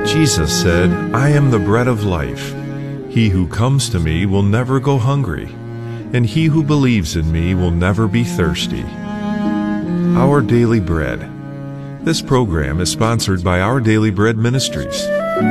Jesus said, "I am the bread of life. He who comes to me will never go hungry, and he who believes in me will never be thirsty." Our Daily Bread. This program is sponsored by Our Daily Bread Ministries.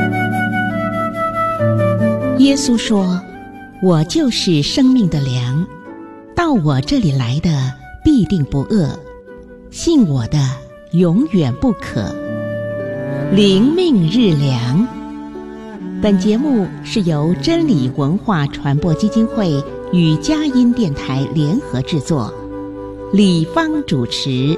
耶稣说：“我就是生命的粮，到我这里来的必定不饿，信我的永远不渴。”灵命日粮。本节目是由真理文化传播基金会与佳音电台联合制作，李芳主持。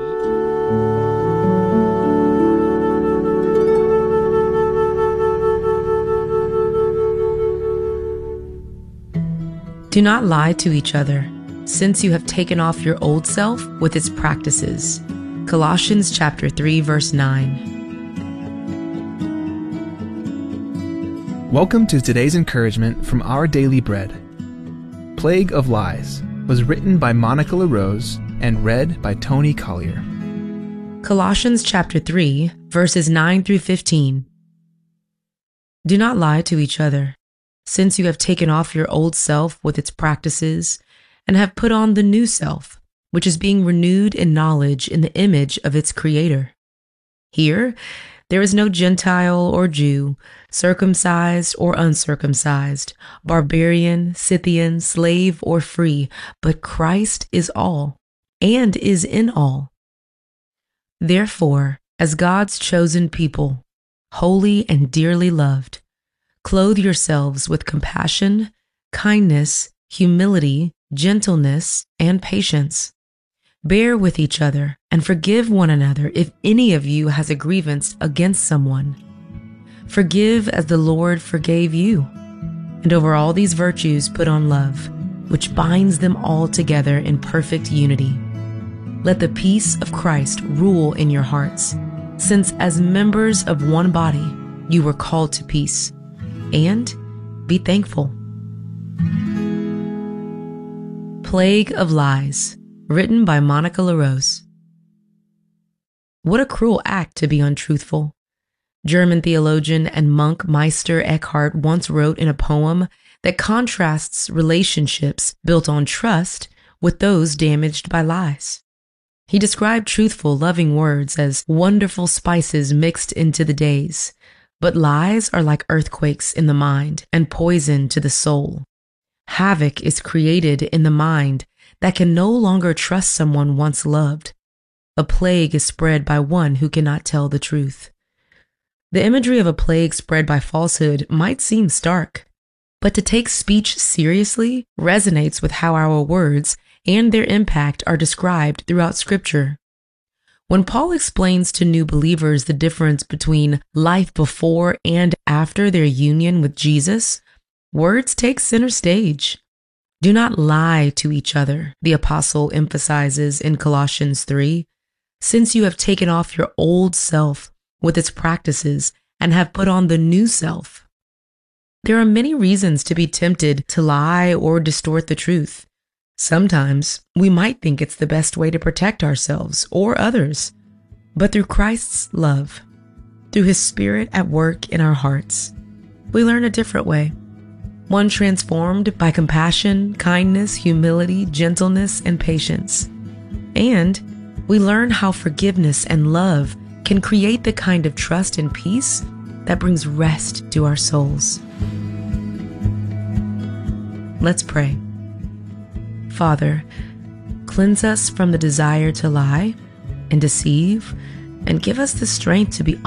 Do not lie to each other, since you have taken off your old self with its practices. Colossians chapter 3, verse 9. Welcome to today's encouragement from Our Daily Bread. Plague of Lies was written by Monica LaRose and read by Tony Collier. Colossians chapter 3, verses 9 through 15. Do not lie to each other, since you have taken off your old self with its practices, and have put on the new self, which is being renewed in knowledge in the image of its Creator. Here, there is no Gentile or Jew, circumcised or uncircumcised, barbarian, Scythian, slave or free, but Christ is all, and is in all. Therefore, as God's chosen people, holy and dearly loved, clothe yourselves with compassion, kindness, humility, gentleness, and patience. Bear with each other and forgive one another if any of you has a grievance against someone. Forgive as the Lord forgave you. And over all these virtues put on love, which binds them all together in perfect unity. Let the peace of Christ rule in your hearts, since as members of one body you were called to peace. And be thankful. Plague of Lies, written by Monica LaRose. What a cruel act to be untruthful. German theologian and monk Meister Eckhart once wrote in a poem that contrasts relationships built on trust with those damaged by lies. He described truthful, loving words as wonderful spices mixed into the days, but lies are like earthquakes in the mind and poison to the soul. Havoc is created in the mind that can no longer trust someone once loved. A plague is spread by one who cannot tell the truth. The imagery of a plague spread by falsehood might seem stark, but to take speech seriously resonates with how our words and their impact are described throughout Scripture. When Paul explains to new believers the difference between life before and after their union with Jesus, words take center stage. Do not lie to each other, the apostle emphasizes in Colossians 3, since you have taken off your old self with its practices and have put on the new self. There are many reasons to be tempted to lie or distort the truth. Sometimes we might think it's the best way to protect ourselves or others, but through Christ's love, through His Spirit at work in our hearts, we learn a different way. One transformed by compassion, kindness, humility, gentleness, and patience. And we learn how forgiveness and love can create the kind of trust and peace that brings rest to our souls. Let's pray. Father, cleanse us from the desire to lie and deceive, and give us the strength to be